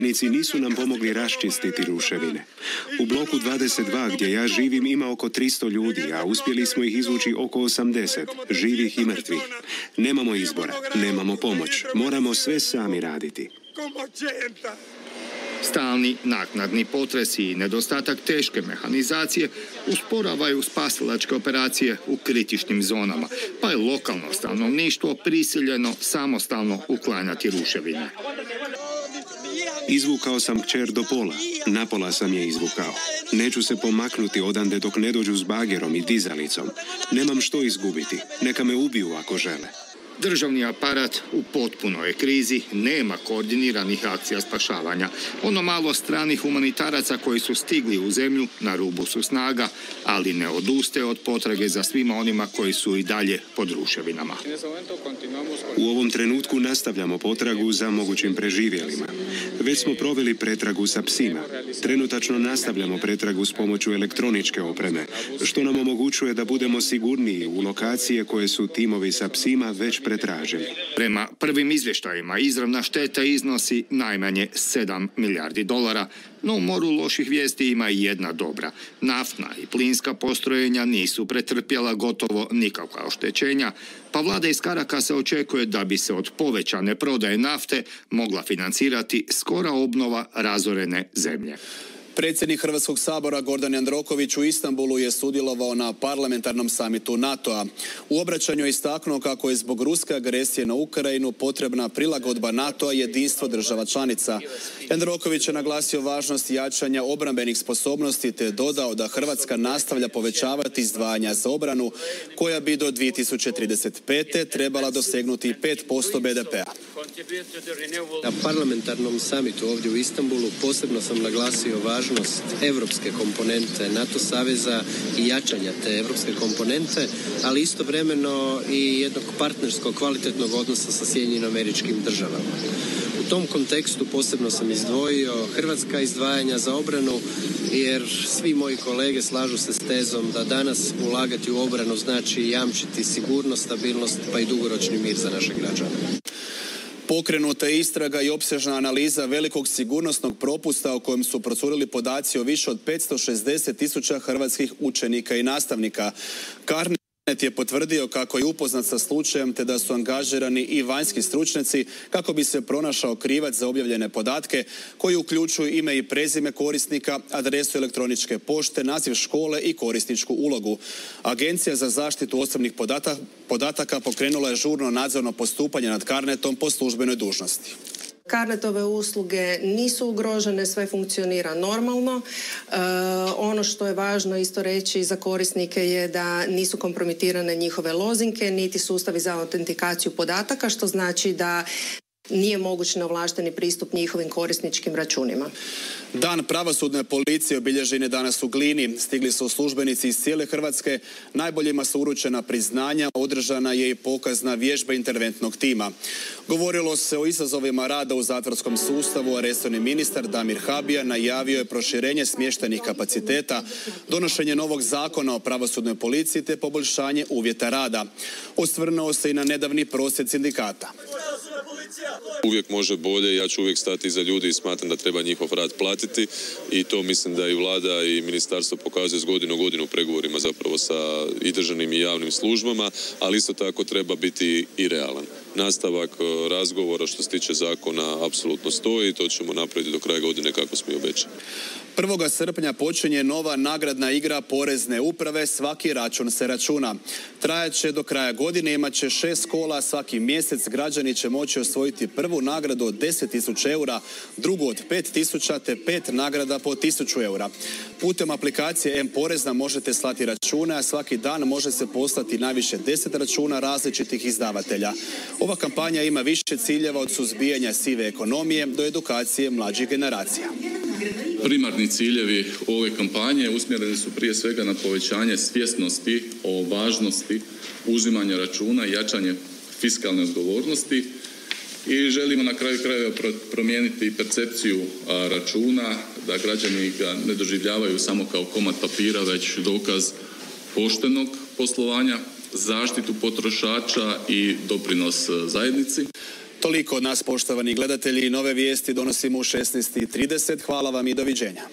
Nici nisu nam pomogli raščistiti ruševine. U bloku 22 gdje ja živim ima oko 300 ljudi, a uspjeli smo ih izvući oko 80, živih i mrtvih. Nemamo izbora, nemamo pomoć, moramo sve sami raditi. Stalni naknadni potresi i nedostatak teške mehanizacije usporavaju spasilačke operacije u kritičnim zonama, pa je lokalno stanovništvo prisiljeno samostalno uklanjati ruševine. Izvukao sam kćer do pola, napola sam je izvukao. Neću se pomaknuti odande dok ne dođu s bagerom i dizalicom. Nemam što izgubiti, neka me ubiju ako žele. Državni aparat u potpunoj je krizi, nema koordiniranih akcija spašavanja. Ono malo stranih humanitaraca koji su stigli u zemlju na rubu su snaga, ali ne odustaje od potrage za svima onima koji su i dalje pod ruševinama. U ovom trenutku nastavljamo potragu za mogućim preživjelima. Već smo proveli pretragu sa psima. Trenutačno nastavljamo pretragu s pomoću elektroničke opreme, što nam omogućuje da budemo sigurniji u lokacije koje su timovi sa psima već pretražili. Prema prvim izvještajima izravna šteta iznosi najmanje 7 milijardi dolara, no u moru loših vijesti ima i jedna dobra. Naftna i plinska postrojenja nisu pretrpjela gotovo nikakva oštećenja, pa vlada iz Karakasa očekuje da bi se od povećane prodaje nafte mogla financirati skora obnova razorene zemlje. Predsjednik Hrvatskog sabora Gordan Jandroković u Istanbulu je sudjelovao na parlamentarnom samitu NATO-a. U obraćanju je istaknuo kako je zbog ruske agresije na Ukrajinu potrebna prilagodba NATO-a jedinstvo država članica. Jandroković je naglasio važnost jačanja obrambenih sposobnosti te dodao da Hrvatska nastavlja povećavati izdvajanja za obranu koja bi do 2035. trebala dosegnuti 5% BDP-a. Na parlamentarnom samitu ovdje u Istanbulu posebno sam naglasio važnost evropske komponente NATO saveza i jačanja te evropske komponente, ali istovremeno i jednog partnerskog kvalitetnog odnosa sa Sjedinjenim Američkim Državama. U tom kontekstu posebno sam izdvojio hrvatska izdvajanja za obranu, jer svi moji kolege slažu se s tezom da danas ulagati u obranu znači jamčiti sigurnost, stabilnost pa i dugoročni mir za naše građane. Pokrenuta je istraga i opsežna analiza velikog sigurnosnog propusta u kojem su procurili podaci o više od 560.000 hrvatskih učenika i nastavnika. Carnet je potvrdio kako je upoznat sa slučajem te da su angažirani i vanjski stručnjaci kako bi se pronašao krivac za objavljene podatke koji uključuju ime i prezime korisnika, adresu elektroničke pošte, naziv škole i korisničku ulogu. Agencija za zaštitu osobnih podataka pokrenula je žurno nadzorno postupanje nad Carnetom po službenoj dužnosti. Carnetove usluge nisu ugrožene, sve funkcionira normalno. Ono što je važno isto reći za korisnike je da nisu kompromitirane njihove lozinke, niti sustavi za autentikaciju podataka, što znači da nije moguć neovlašteni pristup njihovim korisničkim računima. Dan pravosudne policije obilježen je danas u Glini. Stigli su službenici iz cijele Hrvatske. Najboljima su uručena priznanja, održana je i pokazna vježba interventnog tima. Govorilo se o izazovima rada u zatvorskom sustavu, a resorni ministar Damir Habija najavio je proširenje smještajnih kapaciteta, donošenje novog zakona o pravosudnoj policiji te poboljšanje uvjeta rada. Osvrnuo se i na nedavni prosvjed sindikata. Uvijek može bolje, ja ću uvijek stati iza ljudi i smatram da treba njihov rad platiti i to mislim da i vlada i ministarstvo pokazuje s godinu u godinu u pregovorima zapravo sa i državnim i javnim službama, ali isto tako treba biti i realan. Nastavak razgovora što se tiče zakona apsolutno stoji i to ćemo napraviti do kraja godine kako smo i obećali. 1. srpnja počinje nova nagradna igra Porezne uprave Svaki račun se računa. Trajaće do kraja godine, imat će 6 kola, svaki mjesec građani će moći osvojiti prvu nagradu od 10.000 eura, drugu od 5.000 te 5 nagrada po 1.000 eura. Putem aplikacije M-Porezna možete slati račune, a svaki dan može se poslati najviše 10 računa različitih izdavatelja. Ova kampanja ima više ciljeva od suzbijanja sive ekonomije do edukacije mlađih generacija. Primarni ciljevi ove kampanje usmjereni su prije svega na povećanje svjesnosti o važnosti uzimanja računa i jačanje fiskalne odgovornosti i želimo na kraju krajeva promijeniti percepciju računa, da građani ga ne doživljavaju samo kao komad papira, već dokaz poštenog poslovanja, zaštitu potrošača i doprinos zajednici. Toliko od nas, poštovani gledatelji. Nove vijesti donosimo u 16:30. Hvala vam i doviđenja.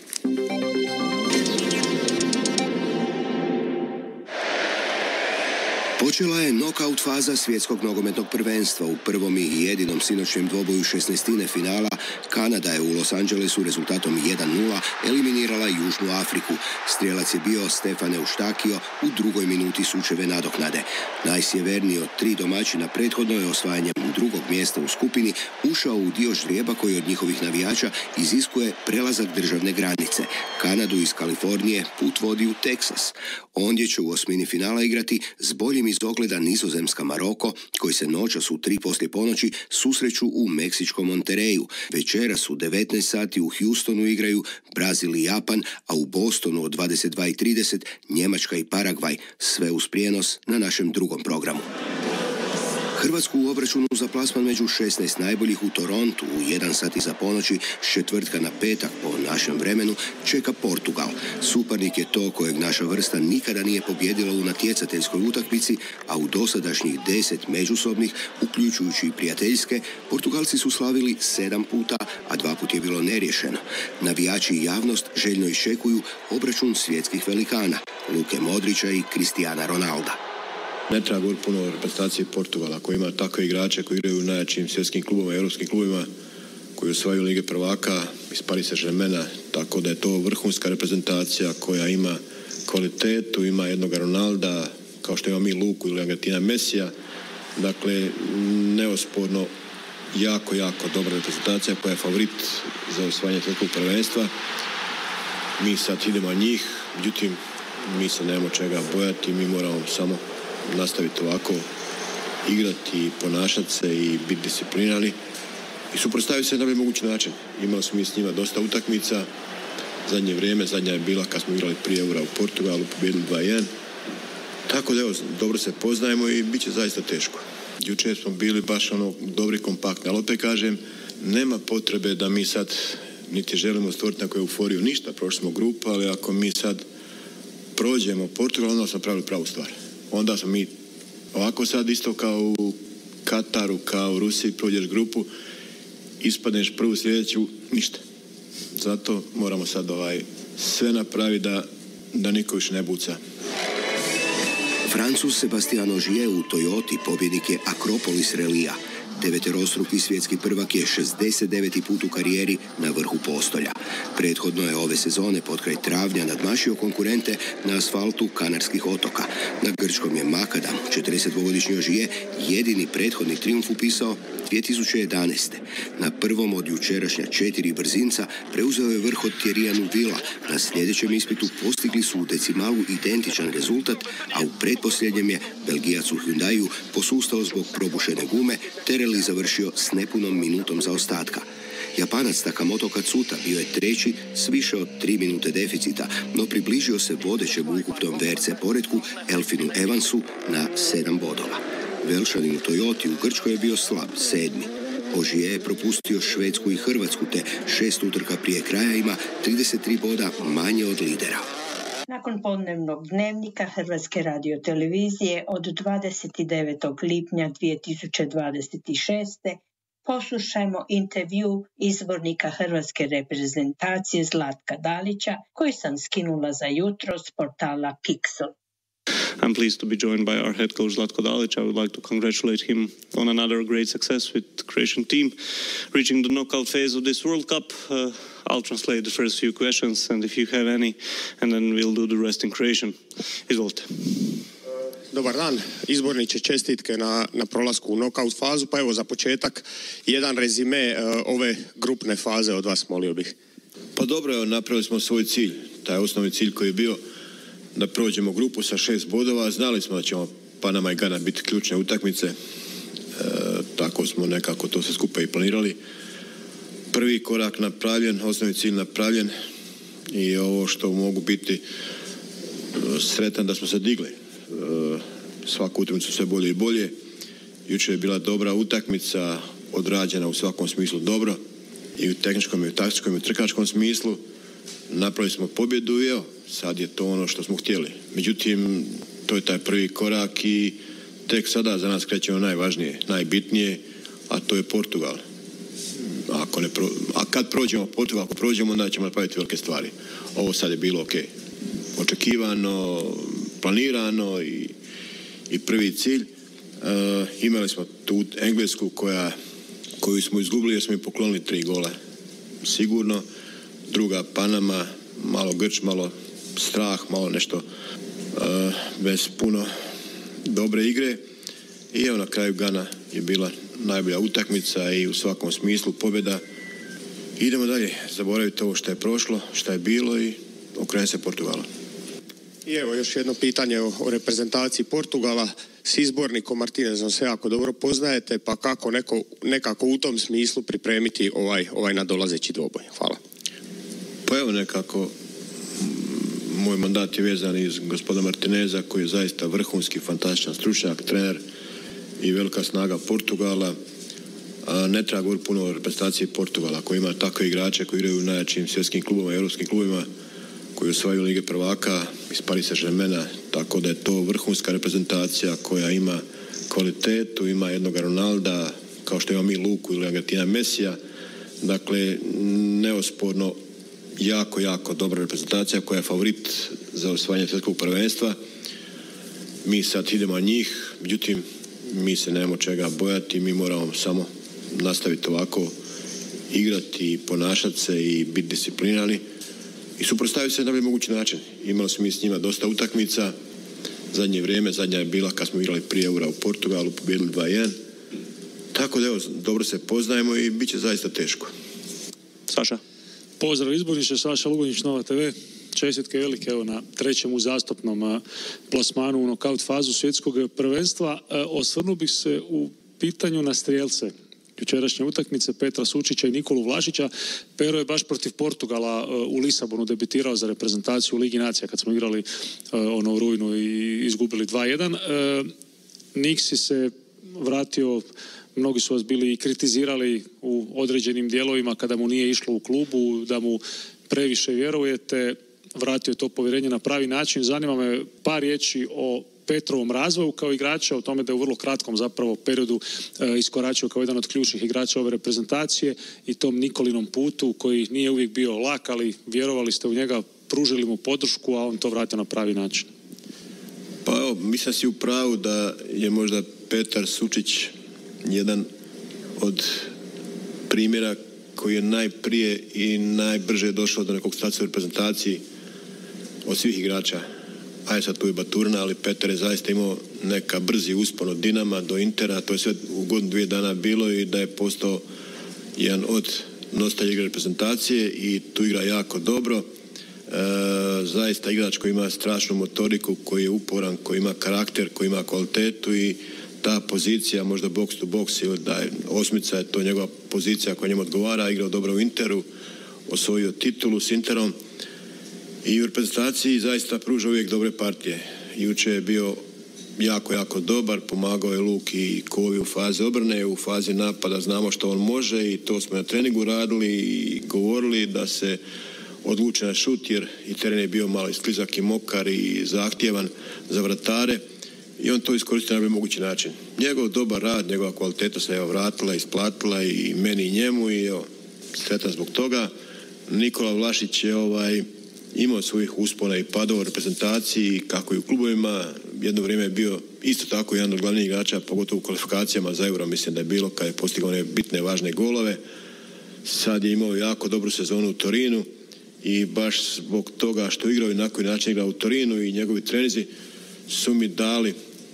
Počela je nokaut faza svjetskog nogometnog prvenstva. U prvom i jedinom sinoćnjem dvoboju 16. finala Kanada je u Los Angelesu rezultatom 1:0 eliminirala Južnu Afriku. Strijelac je bio Stefan Eustakio u drugoj minuti sučeve nadoknade. Najsjeverniji od 3 domaćina prethodno je osvajanjem drugog mjesta u skupini ušao u dio ždrijeba koji od njihovih navijača iziskuje prelazak državne granice. Kanadu iz Kalifornije put vodi u Teksas. Ondje će u osmini finala igrati s boljim iz ogleda Nizozemska Maroko, koji se noćas u 3 poslije ponoći susreću u meksičkom Monterreyu. Večeras u 19 sati u Houstonu igraju Brazil i Japan, a u Bostonu od 22:30 Njemačka i Paragvaj, sve uz prijenos na našem drugom programu. Hrvatsku u obračunu za plasman među 16 najboljih u Torontu u 1 sat iza ponoći s četvrtka na petak po našem vremenu čeka Portugal. Suparnik je to kojeg naša vrsta nikada nije pobijedila u natjecateljskoj utakmici, a u dosadašnjih 10 međusobnih, uključujući i prijateljske, Portugalci su slavili 7 puta, a 2 put je bilo neriješeno. Navijači i javnost željno iščekuju obračun svjetskih velikana, Luke Modrića i Cristiana Ronalda. Ne treba govoriti puno o reprezentaciji Portugala, koji ima takve igrače koji igraju u najjačim svjetskim klubovima, europskim klubovima, koji osvajaju Lige prvaka iz Paris Saint-Germaina, tako da je to vrhunska reprezentacija koja ima kvalitetu, ima jednog Ronalda, kao što ima mi Luku ili Argentina Mesija. Dakle, neosporno jako dobra reprezentacija koja je favorit za osvajanje svjetskog prvenstva. Mi sad idemo njih, međutim, mi se nemamo čega bojati, mi moramo samo nastaviti ovako, igrati, ponašati se i biti disciplinirani i suprotstaviti se na najbolji mogući način. Imali smo mi s njima dosta utakmica, zadnje vrijeme, zadnja je bila kad smo igrali prije Eura u Portugalu, pobjedili 2:1. Tako da evo, dobro se poznajemo i bit će zaista teško. Jučer smo bili baš dobri, kompaktni, ali opet kažem, nema potrebe da mi sad niti želimo stvoriti neku euforiju, ništa, prošli smo grupu, ali ako mi sad prođemo Portugal, onda smo pravili pravu stvar. Onda smo mi ovako sad isto kao u Kataru, kao u Rusiji, prođeš grupu, ispadneš prvu sljedeću, ništa. Zato moramo sad sve napraviti da niko više ne buca. Francuz Sébastien Ogier u Toyoti pobjednik je Akropolis relija. 9-rostruki svjetski prvak je 69. put u karijeri na vrhu postolja. Prethodno je ove sezone potkraj travnja nadmašio konkurente na asfaltu Kanarskih otoka. Na grčkom je Makadam, 42-godišnji Ogier, jedini prethodni trijumf upisao 2011. Na prvom od jučerašnja 4 brzinca preuzeo je vrh od Thierrya Neuvillea. Na sljedećem ispitu postigli su u decimalu identičan rezultat, a u pretposljednjem je Belgijac u Hyundaiu posustao zbog probušene gume te reli završio s nepunom minutom zaostatka. Japanac Takamoto Katsuta bio je treći s više od 3 minute deficita, no približio se vodećem ukupnom VRC poretku Elfinu Evansu na 7 bodova. Velšanin u Toyoti u Grčkoj je bio slab, 7. Ogier je propustio Švedsku i Hrvatsku, te 6 utrka prije kraja ima 33 boda manje od lidera. Nakon podnevnog dnevnika Hrvatske radiotelevizije od 29. lipnja 2026. poslušajmo intervju izbornika hrvatske reprezentacije Zlatka Dalića, koji sam skinula za jutro s portala Pixel. I'm pleased to be joined by our head coach Zlatko Dalic. I would like to congratulate him on another great success with the Croatian team, reaching the knockout phase of this World Cup. I'll translate the first few questions, and if you have any, and then we'll do the rest in Croatian. Izvolite. Dobar dan, izborniče, čestitke na prolasku u knockout fazu. Pa evo za početak jedan rezime ove grupne faze od vas, molio bih. Pa dobro, evo, napravili smo svoj cilj. Taj osnovni cilj koji je bio da prođemo grupu sa 6 bodova. Znali smo da ćemo Panama i Gana biti ključne utakmice. Tako smo nekako to sve skupa i planirali. Prvi korak napravljen, osnovni cilj napravljen i ovo što mogu biti sretan da smo se digli. Svaku utakmicu sve bolje i bolje. Jučer je bila dobra utakmica, odrađena u svakom smislu dobro, i u tehničkom, i u taktičkom, i u trkačkom smislu. Napravili smo pobjedu i evo, sad je to ono što smo htjeli. Međutim, to je taj prvi korak i tek sada za nas krećemo najvažnije, najbitnije, a to je Portugal. A kad prođemo Portugal, ako prođemo, onda ćemo napraviti velike stvari. Ovo sad je bilo ok. Očekivano, planirano i prvi cilj. Imali smo tu Englesku koju smo izgubili jer smo im poklonili 3 gola. Sigurno. Druga Panama, malo grč, malo strah, malo nešto bez puno dobre igre. I evo na kraju Gana je bila najbolja utakmica i u svakom smislu pobjeda. Idemo dalje, zaboraviti ovo što je prošlo, što je bilo i okrenuti se Portugala. I evo još jedno pitanje o reprezentaciji Portugala. S izbornikom Martinezom se jako dobro poznajete, pa kako nekako u tom smislu pripremiti ovaj nadolazeći dvoboj? Hvala. Pa evo nekako, moj mandat je vezan iz gospodina Martineza koji je zaista vrhunski, fantastičan stručnjak, trener i velika snaga Portugala. Ne treba govoriti puno o reprezentaciji Portugala koji ima takve igrače koji igraju u najjačim svjetskim klubovima, europskim klubovima, koji osvajaju Lige prvaka iz Paris Saint-Germaina, tako da je to vrhunska reprezentacija koja ima kvalitetu, ima jednog Ronalda, kao što ima mi Luku ili Argentina Mesija. Dakle, neosporno jako, jako dobra reprezentacija koja je favorit za osvajanje svjetskog prvenstva. Mi sad idemo na njih, međutim, mi se nemamo čega bojati, mi moramo samo nastaviti ovako igrati i ponašati se i biti disciplinirani i suprotstaviti se na najbolji mogući način. Imali smo mi s njima dosta utakmica, zadnje vrijeme, zadnja je bila kad smo igrali prije Eura u Portugalu, pobijedili 2-1. Tako da evo, dobro se poznajemo i bit će zaista teško. Saša. Pozdrav izborniče, Saša Lugonić, Nova TV. Čestitke velike evo na trećem uzastopnom plasmanu u nokaut fazu svjetskog prvenstva. Osvrnuo bih se u pitanju na strijelce jučerašnje utakmice Petra Sučića i Nikolu Vlašića. Pero je baš protiv Portugala u Lisabonu debitirao za reprezentaciju u Ligi nacija kad smo igrali u rujnu i izgubili 2-1. Niksi se vratio, mnogi su vas bili i kritizirali u određenim dijelovima kada mu nije išlo u klubu, da mu previše vjerujete, vratio je to povjerenje na pravi način. Zanima me par riječi o Petrovom razvoju kao igrača, o tome da je u vrlo kratkom zapravo periodu iskoračio kao jedan od ključnih igrača ove reprezentacije i tom Nikolinom putu koji nije uvijek bio lak, ali vjerovali ste u njega, pružili mu podršku, a on to vratio na pravi način. Pa evo, mislim si u pravu da je možda Petar Sučić jedan od primjera koji je najprije i najbrže došao do nekog statusa u reprezentaciji od svih igrača. Ajde sad tu je Baturina, ali Petar je zaista imao neka brzi uspon od Dinama do Intera, to je sve u godinu 2 dana bilo i da je postao jedan od nositelja igre reprezentacije i tu igra jako dobro. Zaista igrač koji ima strašnu motoriku, koji je uporan, koji ima karakter, koji ima kvalitetu i ta pozicija, možda box to box ili da je osmica, je to njegova pozicija koja njemu odgovara, igrao dobro u Interu, osvojio titulu s Interom i u reprezentaciji zaista pruža uvijek dobre partije. Juče je bio jako, jako dobar, pomagao je Luki i Kovi u fazi obrane, u fazi napada znamo što on može i to smo na treningu radili i govorili da se odluče na šut jer i teren je bio malo sklizak i mokar i zahtjevan za vratare i on to iskoristio na najbolji mogući način. Njegov dobar rad, njegova kvaliteta se vratila, isplatila i meni i njemu i sretan zbog toga. Nikola Vlašić je imao svojih uspona i padova u reprezentaciji, kako i u klubovima. Jedno vrijeme je bio isto tako jedan od glavnih igrača, pogotovo u kvalifikacijama za Euro, mislim da je bilo kad je postigao one bitne, važne golove. Sad je imao jako dobru sezonu u Torinu i baš zbog toga što igrao i na koji način igrao u Torinu i njegovi trenizi su mi dali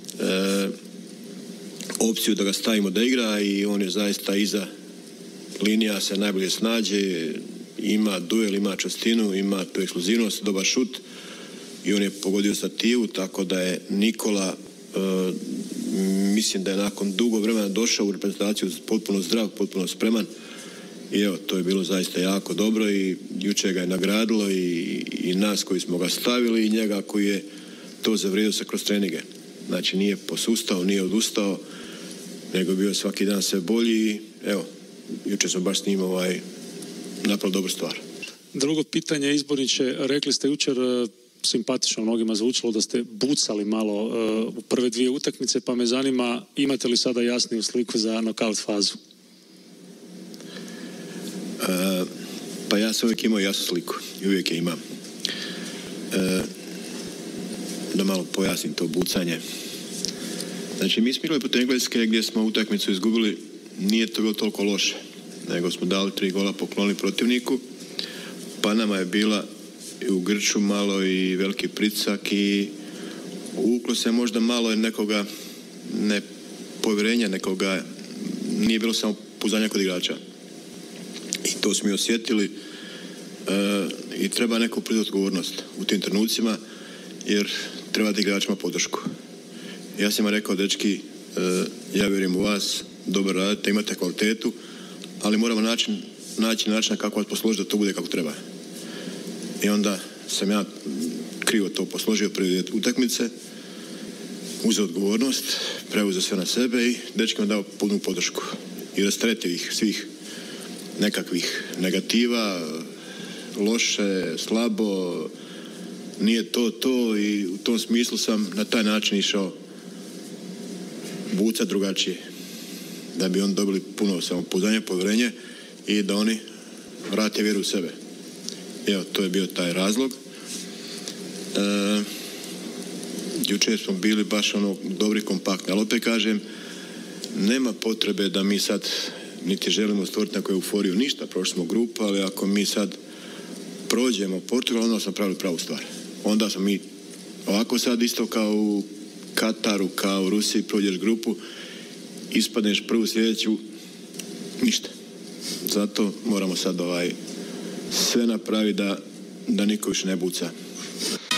opciju da ga stavimo da igra i on je zaista iza linija se najbolje snađe, ima duel, ima čvrstinu, ima tu ekskluzivnost, dobar šut i on je pogodio stativu, tako da je Nikola mislim da je nakon dugo vremena došao u reprezentaciju potpuno zdrav, potpuno spreman i evo, to je bilo zaista jako dobro i juče ga je nagradilo i nas koji smo ga stavili i njega koji je to zavrijedio se kroz treninge. Znači nije posustao, nije odustao, nego je bio svaki dan sve bolji i evo, juče smo baš s njim napravili dobru stvar. Drugo pitanje, izborniče, rekli ste jučer simpatično mnogima zvučalo da ste bucali malo u prve dvije utakmice, pa me zanima imate li sada jasniju sliku za nokaut fazu? Pa ja sam uvijek imao jasnu sliku i uvijek je imam. Da malo pojasnim to bucanje. Znači, mi smo igrali protiv Engleske gdje smo utakmicu izgubili, nije to bilo toliko loše, nego smo dali 3 gola, poklonili protivniku, pa nama je bila i u grču malo i veliki pritisak i uvuklo se možda malo nekoga nepovjerenja, nekoga, nije bilo samo pouzdanja kod igrača. I to smo i osjetili i treba neku preuzeti odgovornost u tim trenucima, jer treba da igračima podršku. Ja sam im rekao, dečki, ja vjerujem u vas, dobro radite, imate kvalitetu, ali moramo naći način kako vas posložiti da to bude kako treba. I onda sam ja krivo to posložio prije utakmice, uzeo odgovornost, preuzeo sve na sebe i dečkima dao punu podršku. I rasteretio ih svih nekakvih negativa, loše, slabo, nije to i u tom smislu sam na taj način išao bucat drugačije. Da bi oni dobili puno samopouzdanja, povjerenje i da oni vrate vjeru u sebe. Evo, to je bio taj razlog. Jučer smo bili baš dobri, kompaktni, ali opet kažem, nema potrebe da mi sad niti želimo stvoriti neku euforiju, ništa, prošli smo grupu, ali ako mi sad prođemo Portugal, onda smo pravili pravu stvar. Onda smo mi ovako sad isto kao u Kataru, kao u Rusiji, prođeš grupu, ispadneš prvu sljedeću, ništa. Zato moramo sad sve napraviti da niko više ne buca.